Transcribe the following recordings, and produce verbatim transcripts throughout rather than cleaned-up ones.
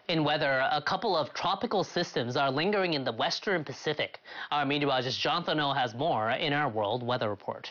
In weather, a couple of tropical systems are lingering in the western Pacific. Our meteorologist Jonathan O has more in our World Weather Report.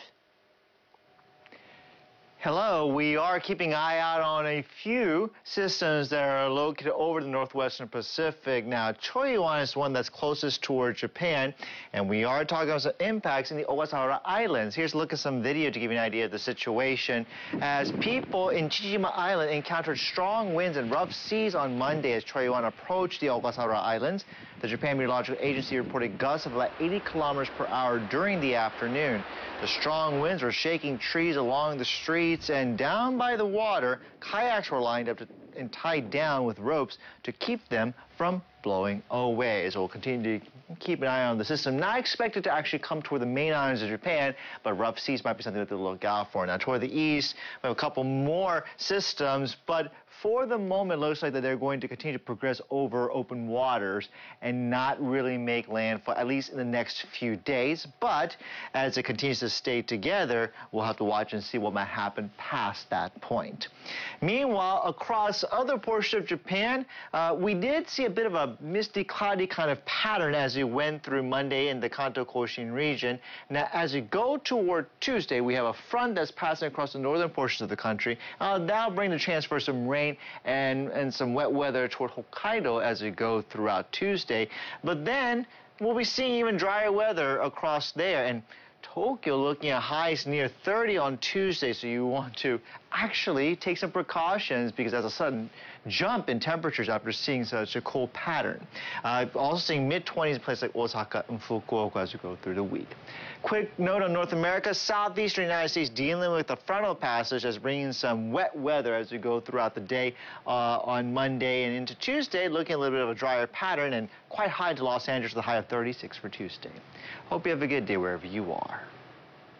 Hello, we are keeping an eye out on a few systems that are located over the northwestern Pacific. Now, Choyuan is one that's closest towards Japan, and we are talking about some impacts in the Ogasawara Islands. Here's a look at some video to give you an idea of the situation. As people in Chichima Island encountered strong winds and rough seas on Monday as Choyuan approached the Ogasawara Islands, the Japan Meteorological Agency reported gusts of about eighty kilometers per hour during the afternoon. The strong winds were shaking trees along the streets, and down by the water, kayaks were lined up to, and tied down with ropes to keep them from blowing away. So we'll continue to keep an eye on the system. Not expected to actually come toward the main islands of Japan, but rough seas might be something to look out for. Now, toward the east, we have a couple more systems, but for the moment, it looks like that they're going to continue to progress over open waters and not really make landfall, at least in the next few days. But as it continues to stay together, we'll have to watch and see what might happen past that point. Meanwhile, across other portions of Japan, uh, we did see a bit of a misty, cloudy kind of pattern as we went through Monday in the Kanto Koshin region. Now, as we go toward Tuesday, we have a front that's passing across the northern portions of the country. Uh, that'll bring the chance for some rain and, and some wet weather toward Hokkaido as we go throughout Tuesday. But then we'll be seeing even drier weather across there. And Tokyo looking at highs near thirty on Tuesday, so you want to actually take some precautions because there's a sudden jump in temperatures after seeing such a cold pattern. Uh, also seeing mid twenties in places like Osaka and Fukuoka as we go through the week. Quick note on North America, southeastern United States dealing with the frontal passage that's bringing some wet weather as we go throughout the day uh, on Monday and into Tuesday, looking at a little bit of a drier pattern and quite high to Los Angeles with a high of thirty-six for Tuesday. Hope you have a good day wherever you are.